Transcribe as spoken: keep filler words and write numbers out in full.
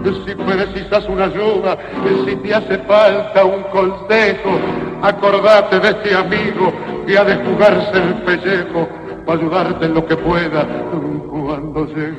Si precisas una ayuda, si te hace falta un consejo, acordate de este amigo que ha de jugarse el pellejo para ayudarte en lo que pueda cuando llegue.